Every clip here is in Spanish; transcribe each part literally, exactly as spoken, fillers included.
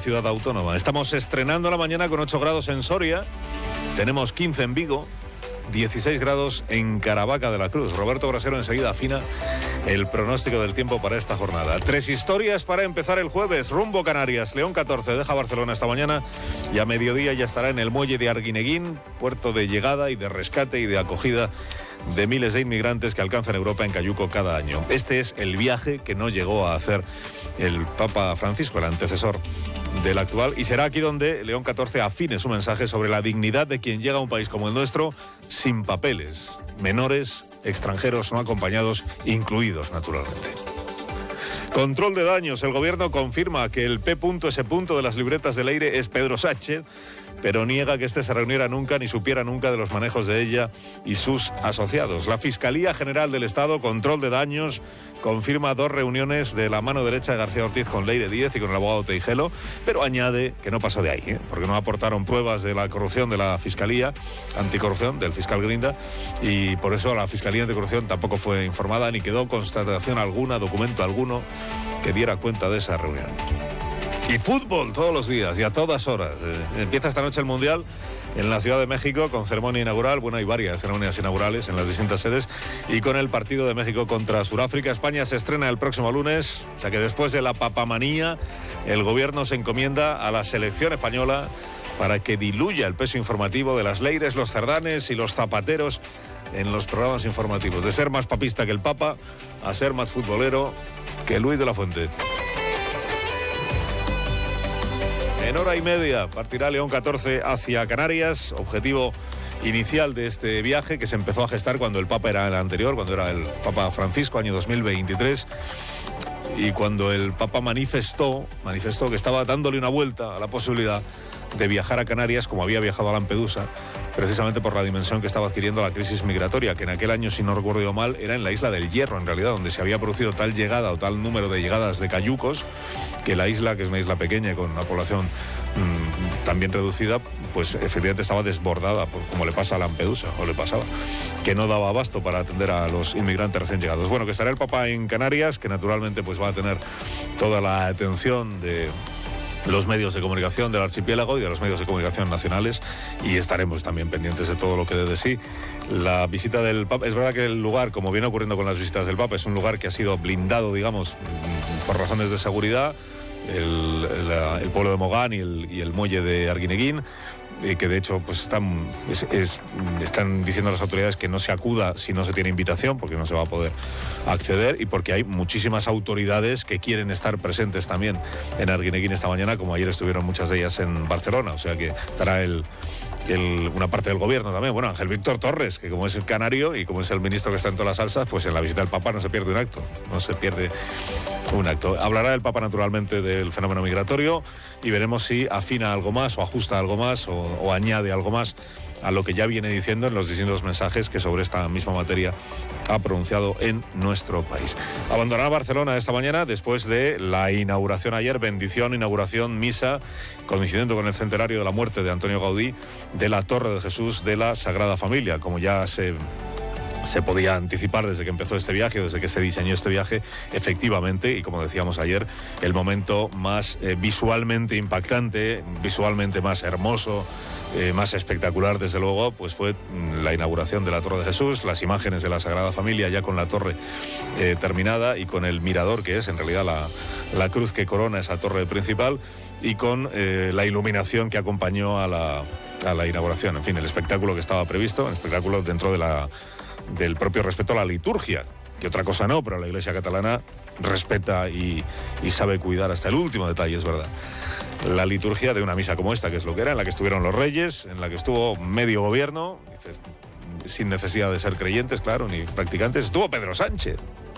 ciudad autónoma. Estamos estrenando la mañana con ocho grados en Soria, tenemos quince en Vigo, dieciséis grados en Caravaca de la Cruz. Roberto Brasero enseguida afina el pronóstico del tiempo para esta jornada. Tres historias para empezar el jueves. Rumbo Canarias. León catorce deja Barcelona esta mañana y a mediodía ya estará en el muelle de Arguineguín, puerto de llegada y de rescate y de acogida de miles de inmigrantes que alcanzan Europa en Cayuco cada año. Este es el viaje que no llegó a hacer el Papa Francisco, el antecesor del actual, y será aquí donde León catorce afine su mensaje sobre la dignidad de quien llega a un país como el nuestro sin papeles, menores, extranjeros no acompañados, incluidos naturalmente. Control de daños. El gobierno confirma que el P S de las libretas del aire es Pedro Sánchez, pero niega que éste se reuniera nunca ni supiera nunca de los manejos de ella y sus asociados. La Fiscalía General del Estado, Control de Daños, confirma dos reuniones de la mano derecha de García Ortiz con Leire Díez y con el abogado Teijelo, pero añade que no pasó de ahí, ¿eh? porque no aportaron pruebas de la corrupción de la Fiscalía Anticorrupción, del fiscal Grinda, y por eso la Fiscalía Anticorrupción tampoco fue informada ni quedó constatación alguna, documento alguno que diera cuenta de esa reunión. Y fútbol todos los días y a todas horas. Eh, empieza esta noche el Mundial en la Ciudad de México con ceremonia inaugural. Bueno, hay varias ceremonias inaugurales en las distintas sedes y con el partido de México contra Sudáfrica. España se estrena el próximo lunes, o sea que después de la papamanía, el gobierno se encomienda a la selección española para que diluya el peso informativo de las Leires, los Cerdanes y los Zapateros en los programas informativos. De ser más papista que el Papa a ser más futbolero que Luis de la Fuente. En hora y media partirá León catorce hacia Canarias, objetivo inicial de este viaje que se empezó a gestar cuando el Papa era el anterior, cuando era el Papa Francisco, año dos mil veintitrés, y cuando el Papa manifestó, manifestó que estaba dándole una vuelta a la posibilidad de viajar a Canarias como había viajado a Lampedusa, precisamente por la dimensión que estaba adquiriendo la crisis migratoria, que en aquel año, si no recuerdo yo mal, era en la isla del Hierro, en realidad, donde se había producido tal llegada o tal número de llegadas de cayucos, que la isla, que es una isla pequeña y con una población mmm, también reducida, pues efectivamente estaba desbordada, por, como le pasa a Lampedusa, o le pasaba, que no daba abasto para atender a los inmigrantes recién llegados. Bueno, que estará el Papa en Canarias, que naturalmente pues va a tener toda la atención de los medios de comunicación del archipiélago y de los medios de comunicación nacionales, y estaremos también pendientes de todo lo que dé de sí la visita del Papa. Es verdad que el lugar, como viene ocurriendo con las visitas del Papa, es un lugar que ha sido blindado, digamos, por razones de seguridad, el, el, el pueblo de Mogán y el, y el muelle de Arguineguín, eh, que de hecho pues están, es, es, están diciendo a las autoridades que no se acuda si no se tiene invitación, porque no se va a poder acceder, y porque hay muchísimas autoridades que quieren estar presentes también en Arguineguín esta mañana, como ayer estuvieron muchas de ellas en Barcelona, o sea que estará el, el, una parte del gobierno también. Bueno, Ángel Víctor Torres, que como es el canario y como es el ministro que está en todas las salsas, pues en la visita del Papa no se pierde un acto, no se pierde un acto. Hablará el Papa naturalmente del fenómeno migratorio y veremos si afina algo más o ajusta algo más o, o añade algo más a lo que ya viene diciendo en los distintos mensajes que sobre esta misma materia ha pronunciado en nuestro país. Abandonará Barcelona esta mañana después de la inauguración ayer, bendición, inauguración, misa, coincidiendo con el centenario de la muerte de Antonio Gaudí, de la Torre de Jesús de la Sagrada Familia, como ya se... se podía anticipar desde que empezó este viaje, desde que se diseñó este viaje, efectivamente, y como decíamos ayer, el momento más eh, visualmente impactante, visualmente más hermoso, eh, más espectacular, desde luego, pues fue la inauguración de la Torre de Jesús, las imágenes de la Sagrada Familia ya con la torre eh, terminada y con el mirador, que es en realidad la, la cruz que corona esa torre principal, y con eh, la iluminación que acompañó a la, a la inauguración. En fin, el espectáculo que estaba previsto, el espectáculo dentro de la del propio respeto a la liturgia, que otra cosa no, pero la Iglesia catalana respeta y, y sabe cuidar hasta el último detalle, es verdad, la liturgia de una misa como esta, que es lo que era, en la que estuvieron los reyes, en la que estuvo medio gobierno, dices, sin necesidad de ser creyentes, claro, ni practicantes, estuvo Pedro Sánchez,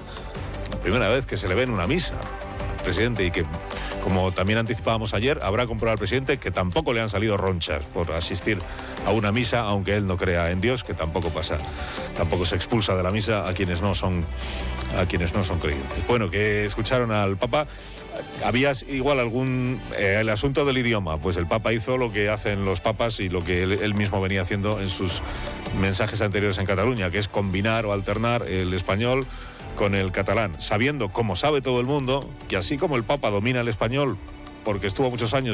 la primera vez que se le ve en una misa al presidente, y que, como también anticipábamos ayer, habrá comprobado al presidente que tampoco le han salido ronchas por asistir a una misa, aunque él no crea en Dios, que tampoco pasa, tampoco se expulsa de la misa a quienes no son, a quienes no son creyentes. Bueno, que escucharon al Papa. Había igual algún... Eh, el asunto del idioma, pues el Papa hizo lo que hacen los papas y lo que él, él mismo venía haciendo en sus mensajes anteriores en Cataluña, que es combinar o alternar el español con el catalán, sabiendo, como sabe todo el mundo, que así como el Papa domina el español, porque estuvo muchos años